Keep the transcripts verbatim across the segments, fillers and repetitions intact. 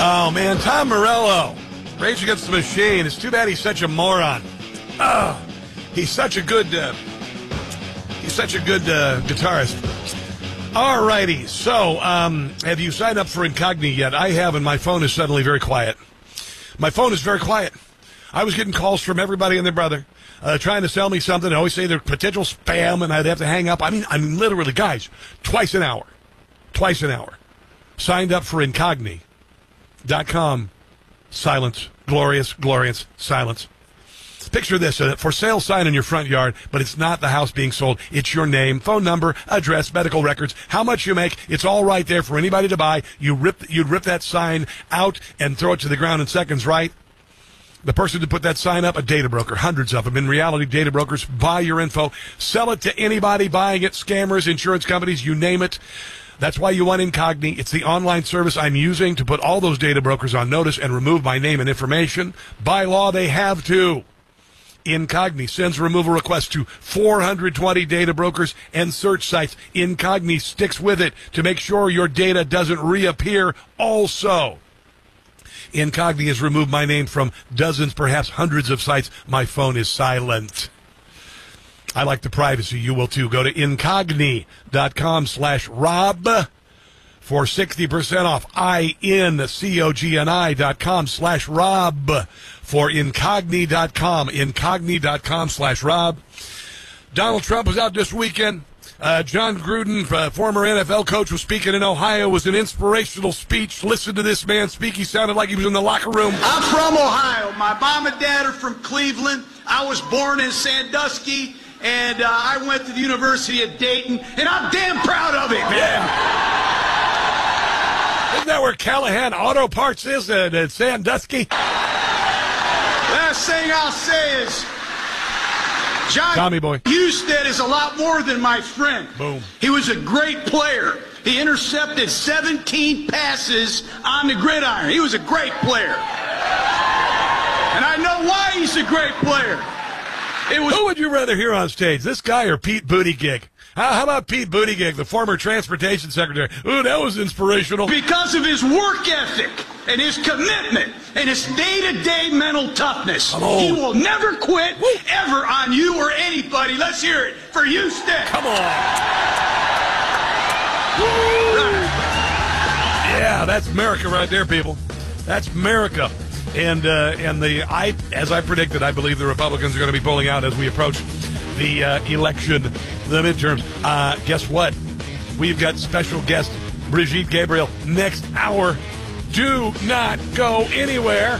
Oh, man, Tom Morello, Rage Against the Machine. It's too bad he's such a moron. Oh, he's such a good, uh, he's such a good uh, guitarist. All righty, so um, have you signed up for Incogni yet? I have, and my phone is suddenly very quiet. My phone is very quiet. I was getting calls from everybody and their brother uh, trying to sell me something. They always say they're potential spam, and I'd have to hang up. I mean, I mean, literally, guys, twice an hour. Twice an hour. Signed up for Incogni dot com. Silence. Glorious, glorious silence. Picture this, a for sale sign in your front yard, but it's not the house being sold. It's your name, phone number, address, medical records, how much you make. It's all right there for anybody to buy. You rip, you'd rip that sign out and throw it to the ground in seconds, right? The person to put that sign up, a data broker, hundreds of them. In reality, data brokers buy your info, sell it to anybody buying it, scammers, insurance companies, you name it. That's why you want Incogni. It's the online service I'm using to put all those data brokers on notice and remove my name and information. By law, they have to. Incogni sends removal requests to four hundred twenty data brokers and search sites. Incogni sticks with it to make sure your data doesn't reappear also. Incogni has removed my name from dozens, perhaps hundreds of sites. My phone is silent. I like the privacy. You will too. Go to Incogni dot com slash Rob for sixty percent off. I N C O G N I dot com slash Rob for Incogni dot com. Incogni dot com slash Rob. Donald Trump was out this weekend. Uh, John Gruden, uh, former N F L coach, was speaking in Ohio. It was an inspirational speech. Listen to this man speak. He sounded like he was in the locker room. I'm from Ohio. My mom and dad are from Cleveland. I was born in Sandusky, and uh, I went to the University of Dayton, and I'm damn proud of it, man. Yeah. Isn't that where Callahan Auto Parts is at, at Sandusky? Last thing I'll say is, John Tommy boy. Husted is a lot more than my friend. Boom. He was a great player. He intercepted seventeen passes on the gridiron. He was a great player. And I know why he's a great player. It was. Who would you rather hear on stage, this guy or Pete Buttigieg? How, how about Pete Buttigieg, the former transportation secretary? Ooh, that was inspirational. Because of his work ethic and his commitment and his day-to-day mental toughness. Oh. He will never quit, Woo. ever, on you or anybody. Let's hear it for Houston. Come on. Woo. Yeah, that's America right there, people. That's America. And uh, and the I, as I predicted, I believe the Republicans are going to be pulling out as we approach the uh, election, the midterms. Uh, guess what? We've got special guest Brigitte Gabriel next hour. Do not go anywhere.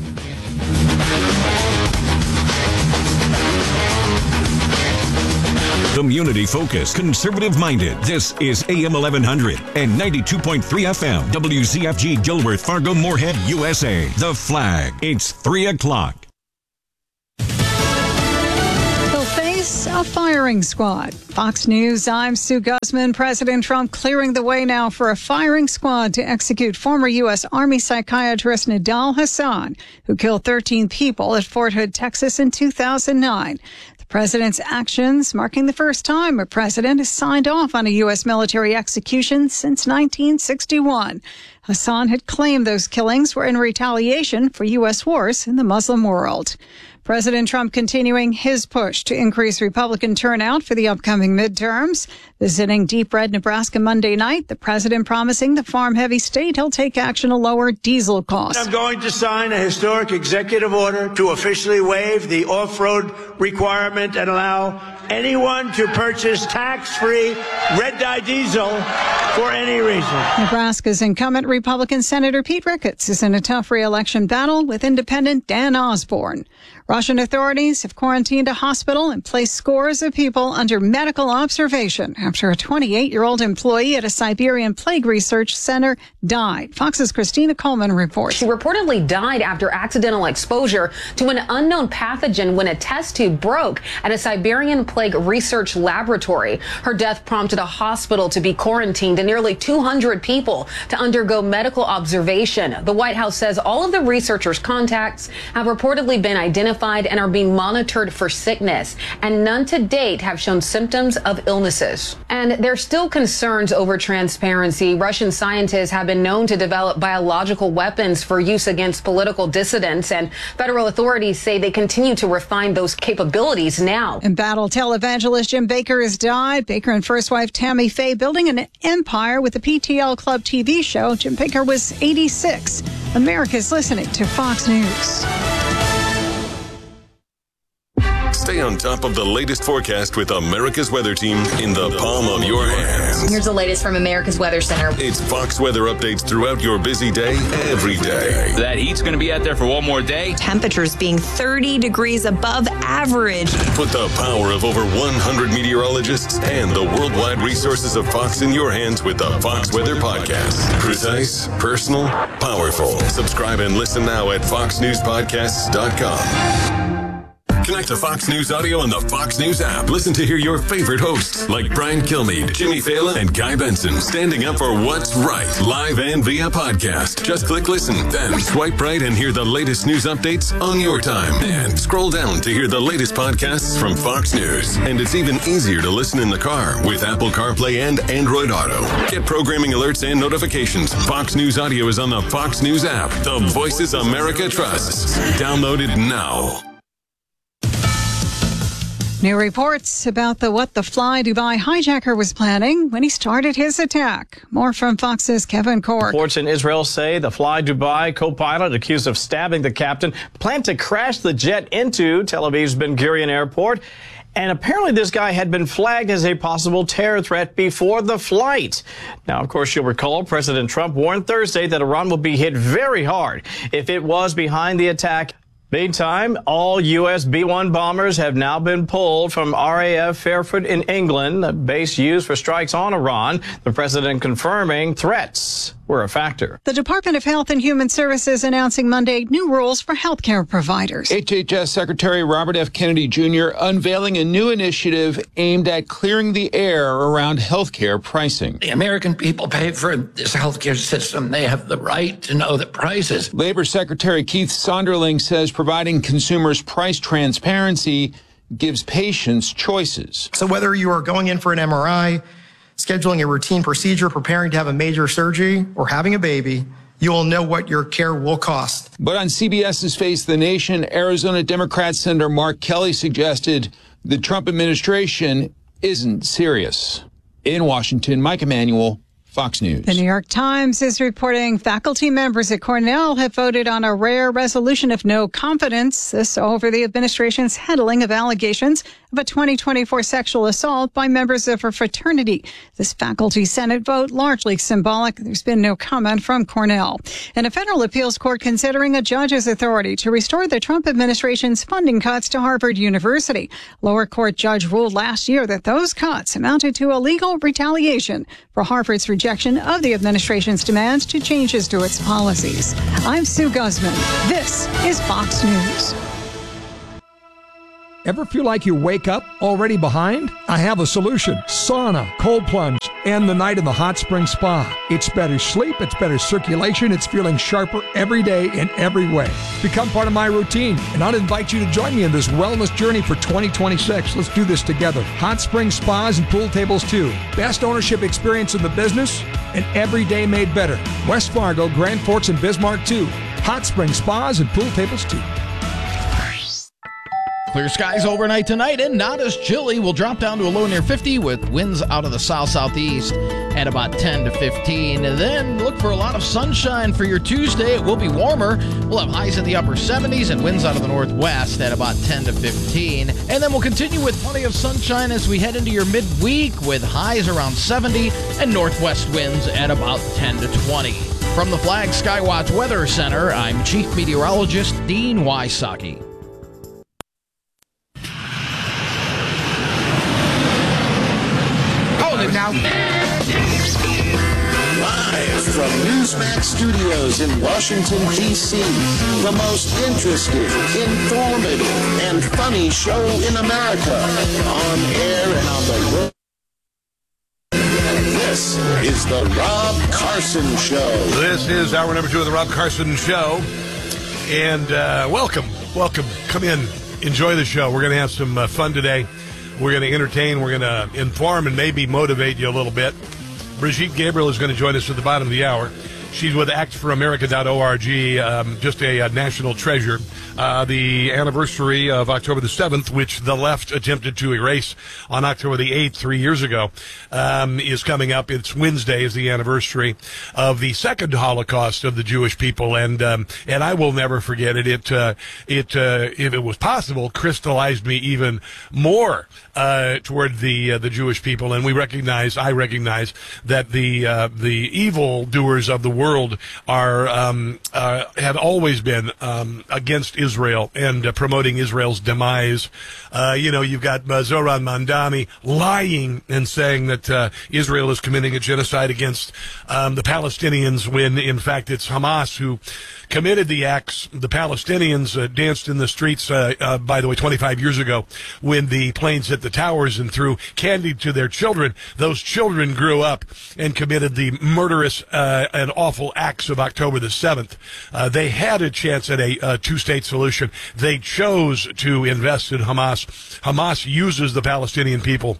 Community-focused, conservative-minded. This is A M eleven hundred and ninety-two point three F M. W Z F G Gilbert, Fargo, Moorhead, U S A. The Flag. It's three o'clock. A firing squad. Fox News, I'm Sue Guzman. President Trump clearing the way now for a firing squad to execute former U S. Army psychiatrist Nidal Hasan, who killed thirteen people at Fort Hood, Texas in two thousand nine. The president's actions marking the first time a president has signed off on a U S military execution since nineteen sixty-one. Hasan had claimed those killings were in retaliation for U S wars in the Muslim world. President Trump continuing his push to increase Republican turnout for the upcoming midterms. Visiting Deep Red, Nebraska Monday night, the president promising the farm-heavy state he'll take action to lower diesel costs. I'm going to sign a historic executive order to officially waive the off-road requirement and allow anyone to purchase tax-free red-dye diesel for any reason. Nebraska's incumbent Republican Senator Pete Ricketts is in a tough re-election battle with independent Dan Osborne. Russian authorities have quarantined a hospital and placed scores of people under medical observation after a twenty-eight-year-old employee at a Siberian plague research center died. Fox's Christina Coleman reports. She reportedly died after accidental exposure to an unknown pathogen when a test tube broke at a Siberian plague plague research laboratory. Her death prompted a hospital to be quarantined and nearly two hundred people to undergo medical observation. The White House says all of the researchers' contacts have reportedly been identified and are being monitored for sickness, and none to date have shown symptoms of illnesses. And there's still concerns over transparency. Russian scientists have been known to develop biological weapons for use against political dissidents, and federal authorities say they continue to refine those capabilities now. Embattled televangelist Jim Bakker has died. Baker and first wife Tammy Faye building an empire with the P T L Club T V show. Jim Bakker was eighty-six. America's listening to Fox News. Stay on top of the latest forecast with America's Weather Team in the palm of your hands. Here's the latest from America's Weather Center. It's Fox weather updates throughout your busy day, every day. That heat's going to be out there for one more day. Temperatures being thirty degrees above average. Put the power of over one hundred meteorologists and the worldwide resources of Fox in your hands with the Fox Weather Podcast. Precise, personal, powerful. Subscribe and listen now at fox news podcasts dot com. Connect to Fox News Audio on the Fox News app. Listen to hear your favorite hosts like Brian Kilmeade, Jimmy Fallon, and Guy Benson standing up for what's right, live and via podcast. Just click listen, then swipe right and hear the latest news updates on your time. And scroll down to hear the latest podcasts from Fox News. And it's even easier to listen in the car with Apple CarPlay and Android Auto. Get programming alerts and notifications. Fox News Audio is on the Fox News app. The voices America trusts. Download it now. New reports about the what the Fly Dubai hijacker was planning when he started his attack. More from Fox's Kevin Cork. Reports in Israel say the Fly Dubai co-pilot accused of stabbing the captain planned to crash the jet into Tel Aviv's Ben Gurion Airport. And apparently this guy had been flagged as a possible terror threat before the flight. Now, of course, you'll recall President Trump warned Thursday that Iran would be hit very hard if it was behind the attack. Meantime, all U S B one bombers have now been pulled from R A F Fairford in England, a base used for strikes on Iran. The president confirming threats were a factor. The Department of Health and Human Services announcing Monday new rules for healthcare providers. H H S Secretary Robert F. Kennedy Junior unveiling a new initiative aimed at clearing the air around healthcare pricing. The American people pay for this healthcare system. They have the right to know the prices. Labor Secretary Keith Sonderling says providing consumers price transparency gives patients choices. So whether you are going in for an M R I, scheduling a routine procedure, preparing to have a major surgery, or having a baby, you will know what your care will cost. But on CBS's Face the Nation, Arizona Democrat Senator Mark Kelly suggested the Trump administration isn't serious. In Washington, Mike Emanuel, Fox News. The New York Times is reporting faculty members at Cornell have voted on a rare resolution of no confidence. This over the administration's handling of allegations of a twenty twenty-four sexual assault by members of a fraternity. This faculty senate vote largely symbolic. There's been no comment from Cornell. And a federal appeals court considering a judge's authority to restore the Trump administration's funding cuts to Harvard University. Lower court judge ruled last year that those cuts amounted to illegal retaliation for Harvard's rejection of the administration's demands to changes to its policies. I'm Sue Guzman. This is Fox News. Ever feel like you wake up already behind? I have a solution. Sauna, cold plunge, and the night in the hot spring spa. It's better sleep, it's better circulation, it's feeling sharper every day in every way. Become part of my routine, and I'll invite you to join me in this wellness journey for twenty twenty-six. Let's do this together. Hot spring spas and pool tables too. Best ownership experience in the business, and every day made better. West Fargo, Grand Forks, and Bismarck too. Hot spring spas and pool tables too. Clear skies overnight tonight and not as chilly. We'll drop down to a low near fifty with winds out of the south-southeast at about ten to fifteen. And then look for a lot of sunshine for your Tuesday. It will be warmer. We'll have highs in the upper seventies and winds out of the northwest at about ten to fifteen. And then we'll continue with plenty of sunshine as we head into your midweek with highs around seventy and northwest winds at about ten to twenty. From the Flag Skywatch Weather Center, I'm Chief Meteorologist Dean Wysocki. Now, live from News Newsmax studios in Washington, D C The most interesting, informative, and funny show in America. On air and on the road. This is the Rob Carson Show. This is hour number two of the Rob Carson Show. And uh, welcome, welcome. Come in, enjoy the show. We're going to have some uh, fun today. We're going to entertain, we're going to inform, and maybe motivate you a little bit. Brigitte Gabriel is going to join us at the bottom of the hour. She's with act for america dot org, um, just a, a national treasure. Uh, the anniversary of October the seventh, which the left attempted to erase on October the eighth three years ago, um, is coming up. It's Wednesday is the anniversary of the second Holocaust of the Jewish people, and um, and I will never forget it. It uh, it uh, if it was possible, crystallized me even more uh, toward the uh, the Jewish people, and we recognize, I recognize that the uh, the evil doers of the world are um, uh, have always been um, against Israel and uh, promoting Israel's demise. Uh, you know, you've got uh, Zoran Mandami lying and saying that uh, Israel is committing a genocide against um, the Palestinians when, in fact, it's Hamas who committed the acts. The Palestinians uh, danced in the streets, uh, uh, by the way, twenty-five years ago when the planes hit the towers and threw candy to their children. Those children grew up and committed the murderous uh, and awful acts of October the seventh. Uh, they had a chance at a uh, two-state solution. They chose to invest in Hamas. Hamas uses the Palestinian people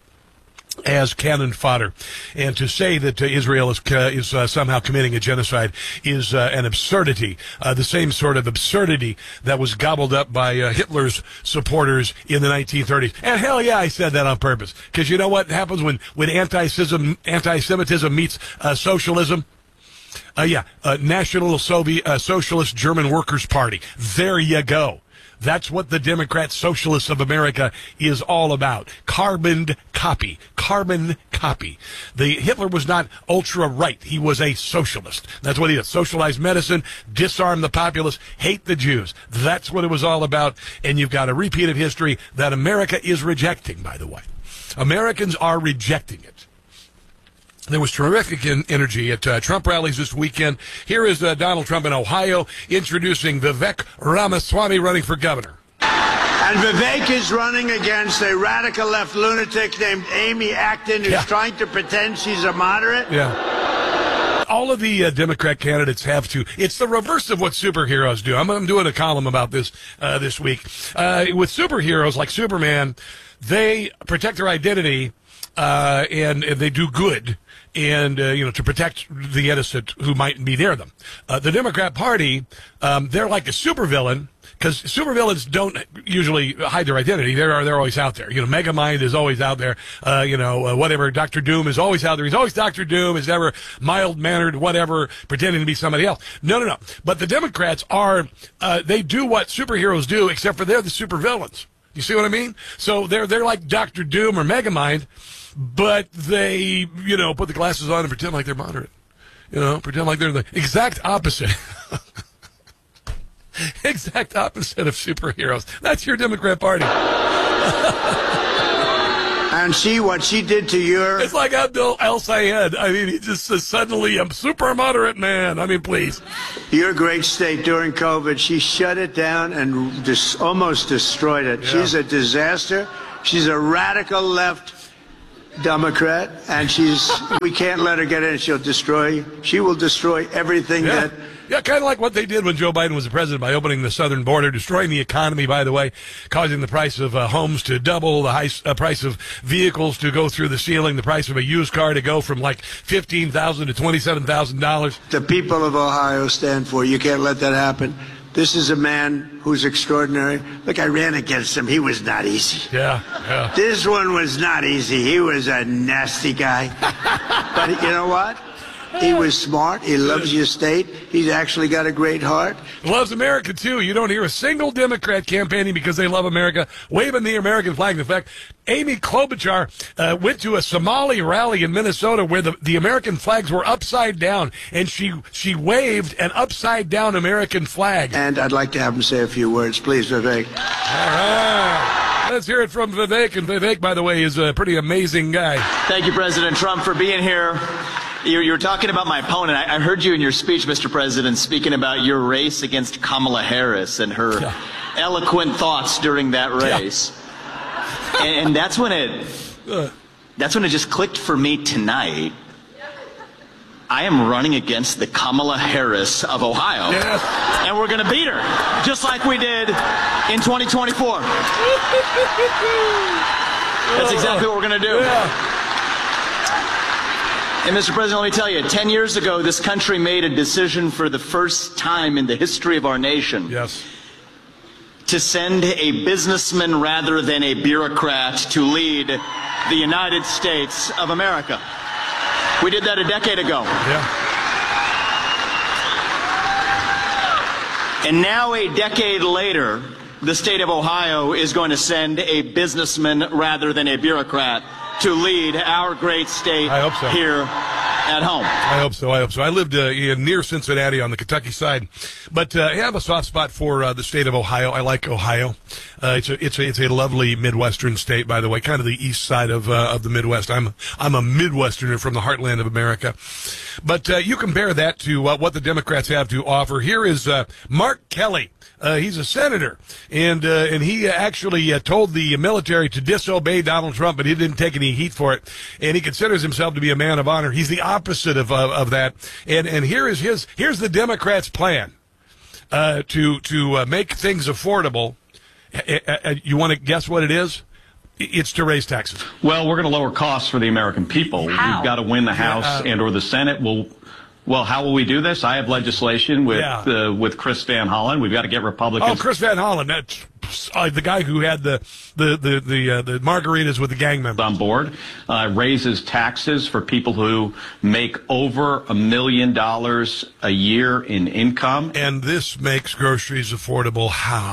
as cannon fodder, and to say that uh, Israel is uh, is uh, somehow committing a genocide is uh, an absurdity, uh, the same sort of absurdity that was gobbled up by uh, Hitler's supporters in the nineteen thirties. And hell yeah, I said that on purpose, because you know what happens when when anti-Semitism, anti-Semitism meets uh, socialism? Uh, yeah, uh, National Soviet uh, Socialist German Workers' Party. There you go. That's what the Democrat Socialists of America is all about. Carbon copy. Carbon copy. The Hitler was not ultra-right. He was a socialist. That's what he did. Socialize medicine, disarm the populace, hate the Jews. That's what it was all about. And you've got a repeat of history that America is rejecting, by the way. Americans are rejecting it. There was terrific in energy at uh, Trump rallies this weekend. Here is uh, Donald Trump in Ohio introducing Vivek Ramaswamy running for governor. And Vivek is running against a radical left lunatic named Amy Acton, who's yeah. trying to pretend she's a moderate. Yeah. All of the uh, Democrat candidates have to. It's the reverse of what superheroes do. I'm, I'm doing a column about this uh, this week. Uh, with superheroes like Superman, they protect their identity uh, and, and they do good. And, uh, you know, to protect the innocent who might be near them. Uh, the Democrat Party, um, they're like a supervillain, because supervillains don't usually hide their identity. They're, they're always out there. You know, Megamind is always out there. Uh, you know, uh, whatever. Doctor Doom is always out there. He's always Doctor Doom. Is never mild-mannered, whatever, pretending to be somebody else. No, no, no. But the Democrats are, uh, they do what superheroes do, except for they're the supervillains. You see what I mean? So they're, they're like Doctor Doom or Megamind, but they, you know, put the glasses on and pretend like they're moderate. You know, pretend like they're the exact opposite. exact opposite of superheroes. That's your Democrat Party. And see what she did to your... It's like Abdul El-Sayed. I mean, he just says suddenly, I'm super moderate man. I mean, please. Your great state during COVID, she shut it down and just almost destroyed it. Yeah. She's a disaster. She's a radical left Democrat, and she's we can't let her get in. She'll destroy. She will destroy everything yeah. that. Yeah, kind of like what they did when Joe Biden was the president by opening the southern border, destroying the economy, by the way, causing the price of uh, homes to double, the high, uh, price of vehicles to go through the ceiling, the price of a used car to go from like fifteen thousand dollars to twenty-seven thousand dollars. The people of Ohio stand for. You can't let that happen. This is a man who's extraordinary. Look, I ran against him. He was not easy. Yeah, yeah. This one was not easy. He was a nasty guy. But you know what? He was smart. He loves your state. He's actually got a great heart. Loves America, too. You don't hear a single Democrat campaigning because they love America, waving the American flag. In fact, Amy Klobuchar uh, went to a Somali rally in Minnesota where the, the American flags were upside down, and she she waved an upside-down American flag. And I'd like to have him say a few words. Please, Vivek. All right. Let's hear it from Vivek. And Vivek, by the way, is a pretty amazing guy. Thank you, President Trump, for being here. You, you were talking about my opponent. I, I heard you in your speech, Mister President, speaking about your race against Kamala Harris and her yeah. eloquent thoughts during that race. Yeah. And, and that's when it, that's when it just clicked for me tonight. I am running against the Kamala Harris of Ohio. Yes. And we're going to beat her, just like we did in twenty twenty-four. That's exactly what we're going to do. Yeah. And Mister President, let me tell you, ten years ago, this country made a decision for the first time in the history of our nation. Yes. To send a businessman rather than a bureaucrat to lead the United States of America. We did that a decade ago. Yeah. And now, a decade later, the state of Ohio is going to send a businessman rather than a bureaucrat to lead our great state I hope so. here at home. I hope so. I hope so. I lived uh, in, near Cincinnati on the Kentucky side, but uh, I have a soft spot for uh, the state of Ohio. I like Ohio. Uh, it's a it's a it's a lovely Midwestern state, by the way, kind of the east side of uh, of the Midwest. I'm I'm a Midwesterner from the heartland of America, but uh, you compare that to uh, what the Democrats have to offer. Here is uh, Mark Kelly. Uh, he's a senator, and uh, and he actually uh, told the military to disobey Donald Trump, but he didn't take any heat for it. And he considers himself to be a man of honor. He's the opposite of of, of that. And and here is his here's the Democrats' plan uh, to to uh, make things affordable. Uh, uh, you want to guess what it is? It's to raise taxes. Well, we're going to lower costs for the American people. How? We've got to win the House yeah, uh, and or the Senate. We'll. Well, how will we do this? I have legislation with yeah. uh, with Chris Van Hollen. We've got to get Republicans. Oh, Chris Van Hollen, that's uh, the guy who had the the the the, uh, the margaritas with the gang members on board. Uh, raises taxes for people who make over a million dollars a year in income. And this makes groceries affordable.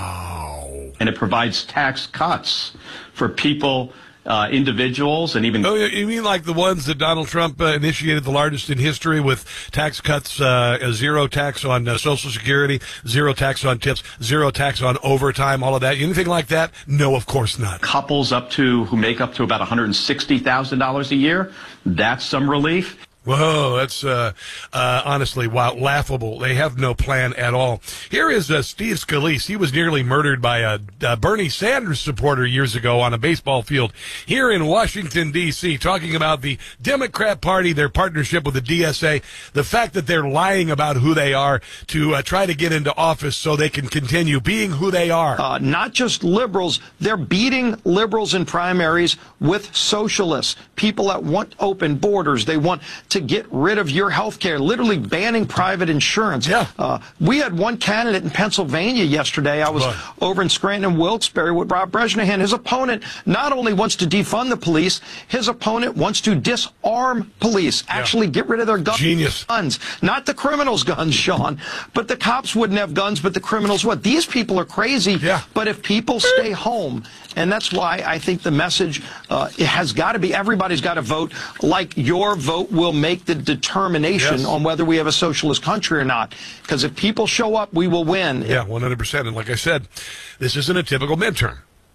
How? And it provides tax cuts for people. Uh, individuals and even... Oh, you mean like the ones that Donald Trump uh, initiated, the largest in history, with tax cuts, uh, a zero tax on uh, Social Security, zero tax on tips, zero tax on overtime, all of that? Anything like that? No, of course not. Couples up to who make up to about one hundred sixty thousand dollars a year, that's some relief. Whoa, that's uh, uh, honestly, wow, laughable. They have no plan at all. Here is uh, Steve Scalise. He was nearly murdered by a, a Bernie Sanders supporter years ago on a baseball field here in Washington, D C, talking about the Democrat Party, their partnership with the D S A, the fact that they're lying about who they are to uh, try to get into office so they can continue being who they are. Uh, not just liberals. They're beating liberals in primaries with socialists, people that want open borders. They want to get rid of your health care, literally banning private insurance. Yeah. Uh, we had one candidate in Pennsylvania yesterday. I was what? over in Scranton, Wilkes-Barre with Rob Brezhnev. His opponent not only wants to defund the police, his opponent wants to disarm police, yeah. actually get rid of their guns. Genius. guns. Not the criminals' guns, Sean, but the cops wouldn't have guns, but the criminals would. These people are crazy, yeah. but if people stay home, and that's why I think the message uh, it has got to be everybody's got to vote like your vote will make the determination yes. on whether we have a socialist country or not. Because if people show up, we will win. Yeah, one hundred percent. And like I said, this isn't a typical midterm.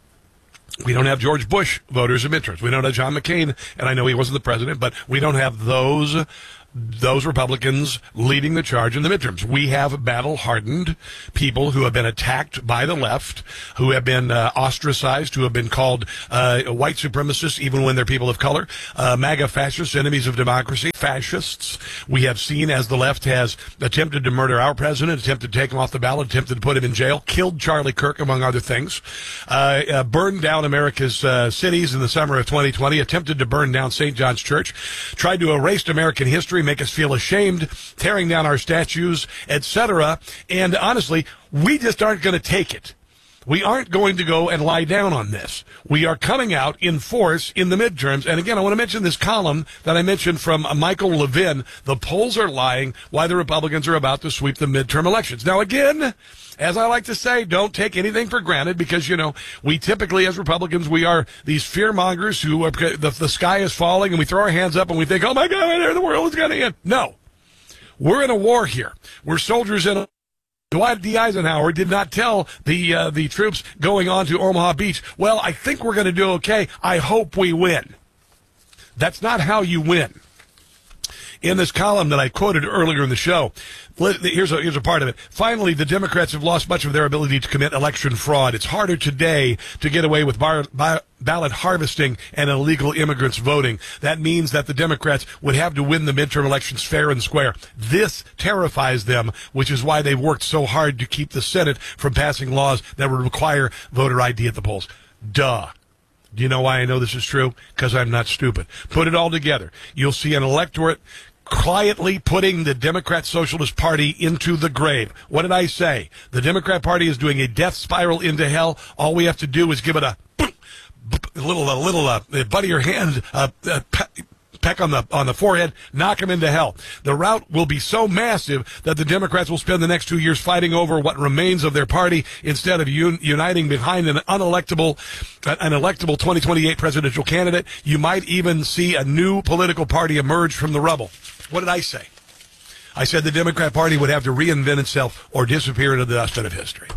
We don't have George Bush voters in midterms. We don't have John McCain, and I know he wasn't the president, but we don't have those those Republicans leading the charge in the midterms. We have battle-hardened people who have been attacked by the left, who have been uh, ostracized, who have been called uh, white supremacists, even when they're people of color, uh, MAGA fascists, enemies of democracy, fascists. We have seen as the left has attempted to murder our president, attempted to take him off the ballot, attempted to put him in jail, killed Charlie Kirk, among other things, uh, uh, burned down America's uh, cities in the summer of twenty twenty, attempted to burn down Saint John's Church, tried to erase American history, make us feel ashamed, tearing down our statues, et cetera. And honestly, we just aren't going to take it. We aren't going to go and lie down on this. We are coming out in force in the midterms. And again, I want to mention this column that I mentioned from Michael Levin. The polls are lying why the Republicans are about to sweep the midterm elections. Now, again, as I like to say, don't take anything for granted because, you know, we typically, as Republicans, we are these fearmongers who are, the, the sky is falling and we throw our hands up and we think, oh, my God, the world is going to end. No. We're in a war here. We're soldiers in a Dwight D. Eisenhower did not tell the uh, the troops going on to Omaha Beach, well, I think we're going to do okay. I hope we win. That's not how you win. in this column that I quoted earlier in the show. Here's a, here's a part of it. Finally, the Democrats have lost much of their ability to commit election fraud. It's harder today to get away with bar, bar, ballot harvesting and illegal immigrants voting. That means that the Democrats would have to win the midterm elections fair and square. This terrifies them, which is why they've worked so hard to keep the Senate from passing laws that would require voter I D at the polls. Duh. Do you know why I know this is true? Because I'm not stupid. Put it all together. You'll see an electorate quietly putting the Democrat Socialist Party into the grave. What did I say? The Democrat Party is doing a death spiral into hell. All we have to do is give it a, a little, a little, uh, butt of your hand, uh, uh, peck on the on the forehead, knock them into hell. The rout will be so massive that the Democrats will spend the next two years fighting over what remains of their party instead of un- uniting behind an unelectable, an electable twenty twenty-eight presidential candidate. You might even see a new political party emerge from the rubble. What did I say? I said the Democrat Party would have to reinvent itself or disappear into the dustbin of history.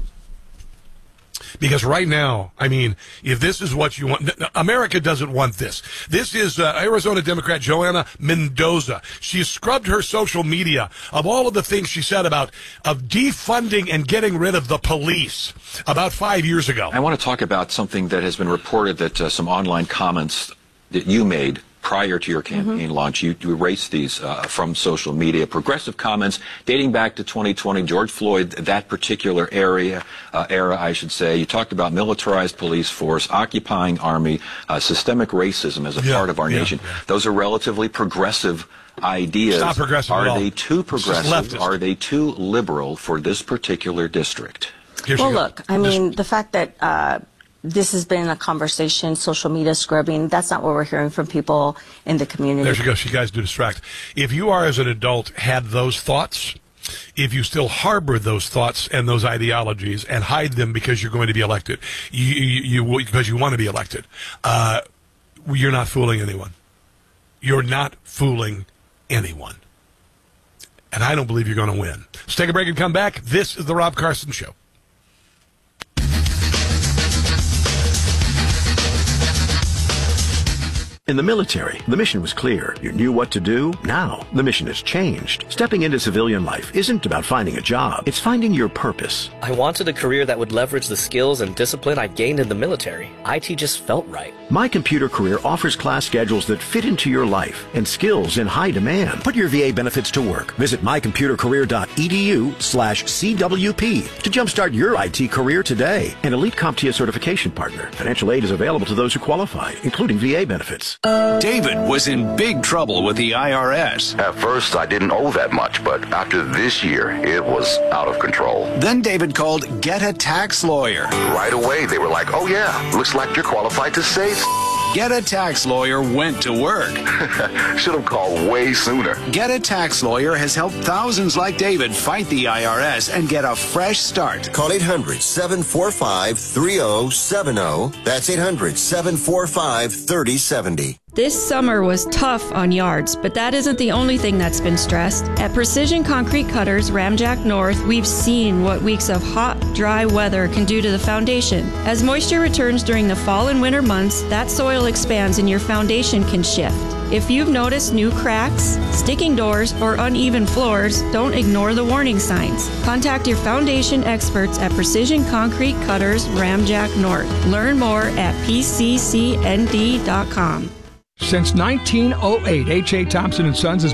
Because right now, I mean, if this is what you want, America doesn't want this. This is uh, Arizona Democrat Joanna Mendoza. She scrubbed her social media of all of the things she said about of defunding and getting rid of the police about five years ago. I want to talk about something that has been reported that uh, some online comments that you made prior to your campaign mm-hmm. launch. You, you erased these uh, from social media. Progressive comments dating back to twenty twenty, George Floyd, that particular area, uh, era, I should say. You talked about militarized police force, occupying army, uh, systemic racism as a yeah, part of our yeah, nation. Yeah. Those are relatively progressive ideas. It's not progressive Are at all. they too progressive? Are they too liberal for this particular district? Here well, look, I mean, the fact that uh, this has been a conversation, social media scrubbing, that's not what we're hearing from people in the community. There she goes. You guys do distract. If you are, as an adult, had those thoughts, if you still harbor those thoughts and those ideologies and hide them because you're going to be elected, you, you, you because you want to be elected, uh, you're not fooling anyone. You're not fooling anyone. And I don't believe you're going to win. Let's take a break and come back. This is The Rob Carson Show. In the military, the mission was clear. You knew what to do. Now, the mission has changed. Stepping into civilian life isn't about finding a job. It's finding your purpose. I wanted a career that would leverage the skills and discipline I gained in the military. I T just felt right. My Computer Career offers class schedules that fit into your life and skills in high demand. Put your V A benefits to work. Visit mycomputercareer.edu slash CWP to jumpstart your I T career today. An Elite CompTIA certification partner. Financial aid is available to those who qualify, including V A benefits. David was in big trouble with the I R S. At first, I didn't owe that much, but after this year, it was out of control. Then David called Get a Tax Lawyer. Right away, they were like, oh yeah, looks like you're qualified to save. Get a Tax Lawyer went to work. Should have called way sooner. Get a Tax Lawyer has helped thousands like David fight the I R S and get a fresh start. Call eight hundred, seven four five, three oh seven oh. That's eight hundred, seven four five, three oh seven oh. This summer was tough on yards, but that isn't the only thing that's been stressed. At Precision Concrete Cutters, Ramjack North, we've seen what weeks of hot, dry weather can do to the foundation. As moisture returns during the fall and winter months, that soil expands and your foundation can shift. If you've noticed new cracks, sticking doors, or uneven floors, don't ignore the warning signs. Contact your foundation experts at Precision Concrete Cutters, Ramjack North. Learn more at P C C N D dot com. Since nineteen oh eight, H A. Thompson and Sons has